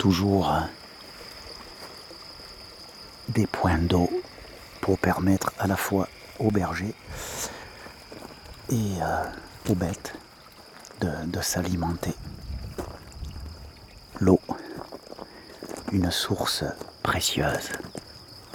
toujours des points d'eau pour permettre à la fois aux bergers et aux bêtes de s'alimenter. L'eau, une source précieuse.